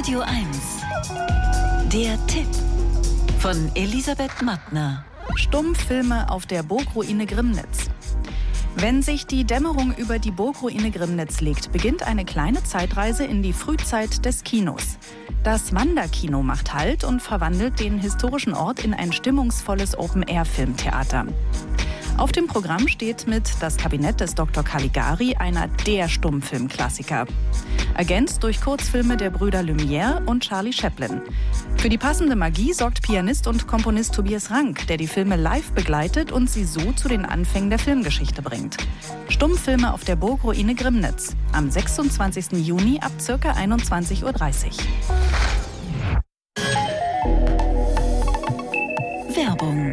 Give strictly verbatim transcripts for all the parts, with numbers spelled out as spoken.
Radio eins. Der Tipp von Elisabeth Mattner. Stummfilme auf der Burgruine Grimnitz. Wenn sich die Dämmerung über die Burgruine Grimnitz legt, beginnt eine kleine Zeitreise in die Frühzeit des Kinos. Das Wanderkino macht Halt und verwandelt den historischen Ort in ein stimmungsvolles Open-Air-Filmtheater. Auf dem Programm steht mit Das Kabinett des Doktor Caligari einer der Stummfilmklassiker. Ergänzt durch Kurzfilme der Brüder Lumière und Charlie Chaplin. Für die passende Magie sorgt Pianist und Komponist Tobias Rank, der die Filme live begleitet und sie so zu den Anfängen der Filmgeschichte bringt. Stummfilme auf der Burgruine Grimnitz. Am sechsundzwanzigsten Juni ab ca. einundzwanzig Uhr dreißig. Werbung.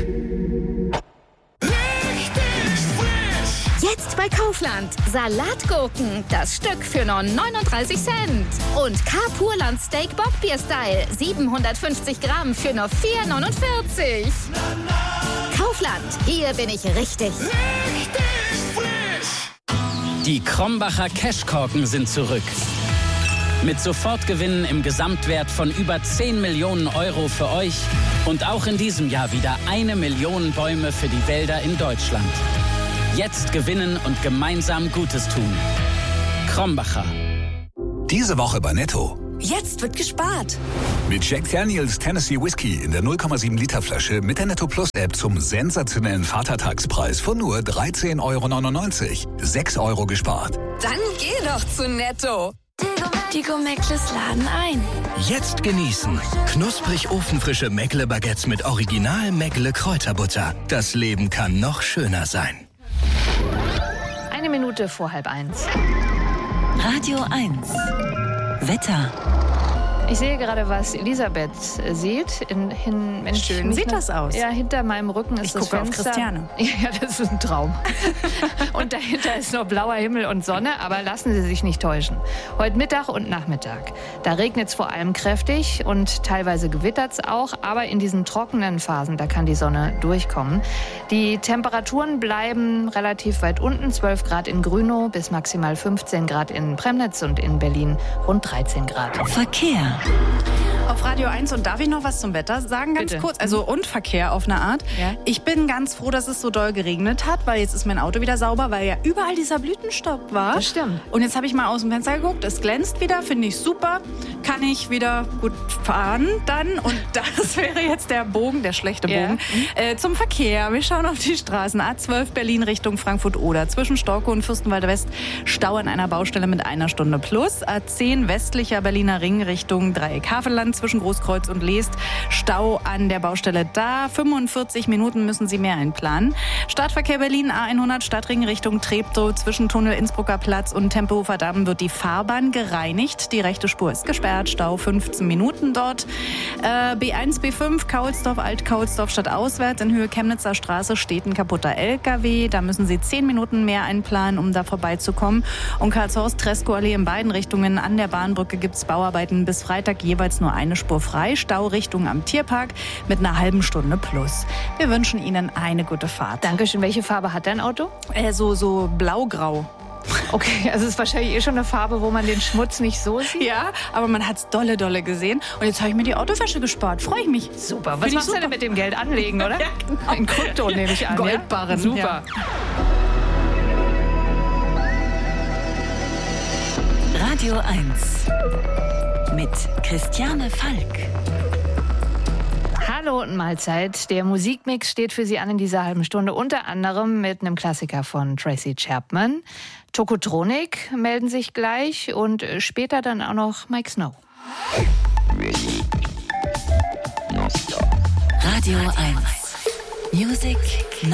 Jetzt bei Kaufland. Salatgurken, das Stück für nur neununddreißig Cent. Und K-Purland Steak Bockbier Style, siebenhundertfünfzig Gramm für nur vier neunundvierzig. Kaufland, hier bin ich richtig. Richtig frisch. Die Krombacher Cashkorken sind zurück. Mit Sofortgewinnen im Gesamtwert von über zehn Millionen Euro für euch und auch in diesem Jahr wieder eine Million Bäume für die Wälder in Deutschland. Jetzt gewinnen und gemeinsam Gutes tun. Krombacher. Diese Woche bei Netto. Jetzt wird gespart. Mit Jack Daniels Tennessee Whiskey in der null Komma sieben Liter Flasche mit der Netto Plus App zum sensationellen Vatertagspreis von nur dreizehn Euro neunundneunzig. sechs Euro gespart. Dann geh doch zu Netto. Die Go-Meckless laden ein. Jetzt genießen. Knusprig ofenfrische Meckle-Baguettes mit Original Meckle Kräuterbutter. Das Leben kann noch schöner sein. Eine Minute vor halb eins. Radio eins. Wetter. Ich sehe gerade, was Elisabeth sieht. In, in, wenn Schön sieht das aus. Ja, hinter meinem Rücken ist ich das gucke Fenster. auf Christiane. Ja, das ist ein Traum. Und dahinter ist nur blauer Himmel und Sonne, aber lassen Sie sich nicht täuschen. Heute Mittag und Nachmittag. Da regnet es vor allem kräftig und teilweise gewittert es auch, aber in diesen trockenen Phasen, da kann die Sonne durchkommen. Die Temperaturen bleiben relativ weit unten, zwölf Grad in Grünow bis maximal fünfzehn Grad in Premnitz und in Berlin rund dreizehn Grad. Verkehr. Auf Radio eins. Und darf ich noch was zum Wetter sagen, ganz Bitte. kurz? Also und Verkehr auf eine Art. Ja. Ich bin ganz froh, dass es so doll geregnet hat, weil jetzt ist mein Auto wieder sauber, weil ja überall dieser Blütenstaub war. Das stimmt. Und jetzt habe ich mal aus dem Fenster geguckt, es glänzt wieder, finde ich super. Kann ich wieder gut fahren dann. Und das wäre jetzt der Bogen, der schlechte Bogen, Ja. äh, zum Verkehr. Wir schauen auf die Straßen. A zwölf Berlin Richtung Frankfurt-Oder. Zwischen Storkow und Fürstenwalder West Stau an einer Baustelle mit einer Stunde plus. A zehn westlicher Berliner Ring Richtung Dreieck Havelland zwischen Großkreuz und Leest. Stau an der Baustelle da. fünfundvierzig Minuten müssen Sie mehr einplanen. Stadtverkehr Berlin A hundert Stadtring Richtung Treptow zwischen Tunnel Innsbrucker Platz und Tempelhofer Damm wird die Fahrbahn gereinigt. Die rechte Spur ist gesperrt. Stau fünfzehn Minuten dort. Äh, B eins, B fünf, Kaulsdorf, Alt-Kaulsdorf stadtauswärts in Höhe Chemnitzer Straße steht ein kaputter L K W. Da müssen Sie zehn Minuten mehr einplanen, um da vorbeizukommen. Und Karlshorst, Treskow-Allee in beiden Richtungen. An der Bahnbrücke gibt es Bauarbeiten bis Freitag jeweils nur eine Spur frei. Staurichtung am Tierpark mit einer halben Stunde plus. Wir wünschen Ihnen eine gute Fahrt. Dankeschön. Welche Farbe hat dein Auto? Äh, so, so blau-grau. Okay, also es ist wahrscheinlich eh schon eine Farbe, wo man den Schmutz nicht so sieht. Ja, aber man hat's dolle, dolle gesehen. Und jetzt habe ich mir die Autowäsche gespart. Freue ich mich. Super. Was Find ich machst du super. denn mit dem Geld? Anlegen, oder? Ja, genau. In Krypto nehme ich an. Goldbarren. Ja? Super. Ja. Radio eins. Mit Christiane Falk. Hallo und Mahlzeit. Der Musikmix steht für Sie an in dieser halben Stunde, unter anderem mit einem Klassiker von Tracy Chapman. Tokotronik melden sich gleich und später dann auch noch Mike Snow. Radio eins. Music